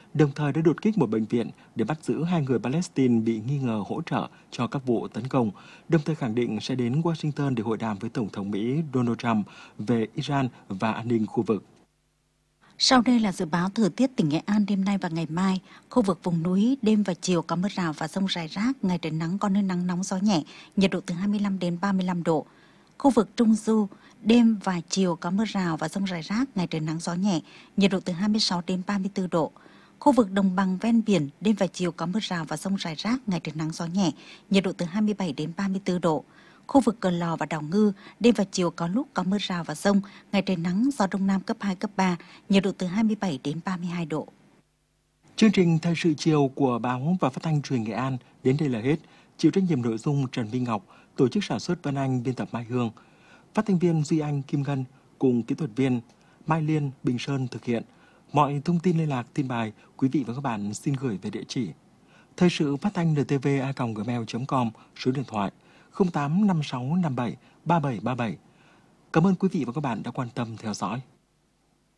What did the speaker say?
đồng thời đã đột kích một bệnh viện để bắt giữ 2 người Palestine bị nghi ngờ hỗ trợ cho các vụ tấn công, đồng thời khẳng định sẽ đến Washington để hội đàm với Tổng thống Mỹ Donald Trump về Iran và an ninh khu vực. Sau đây là dự báo thời tiết tỉnh Nghệ An đêm nay và ngày mai. Khu vực vùng núi, đêm và chiều có mưa rào và dông rải rác, ngày trời nắng có nơi nắng nóng gió nhẹ, nhiệt độ từ 25 đến 35 độ. Khu vực Trung Du, đêm và chiều có mưa rào và dông rải rác, ngày trời nắng gió nhẹ, nhiệt độ từ 26 đến 34 độ. Khu vực đồng bằng ven biển, đêm và chiều có mưa rào và dông rải rác, ngày trời nắng gió nhẹ, nhiệt độ từ 27 đến 34 độ. Khu vực Cờ Lò và Đảo Ngư, đêm và chiều có lúc có mưa rào và dông, ngày trời nắng, gió đông nam cấp 2, cấp 3, nhiệt độ từ 27 đến 32 độ. Chương trình Thời sự chiều của Báo và Phát thanh Truyền hình Nghệ An đến đây là hết. Chịu trách nhiệm nội dung Trần Minh Ngọc, tổ chức sản xuất Vân Anh, biên tập Mai Hương, phát thanh viên Duy Anh, Kim Ngân cùng kỹ thuật viên Mai Liên, Bình Sơn thực hiện. Mọi thông tin liên lạc, tin bài, quý vị và các bạn xin gửi về địa chỉ thời sự phát thanh ntv@gmail.com, số điện thoại 085657 3737. Cảm ơn quý vị và các bạn đã quan tâm theo dõi.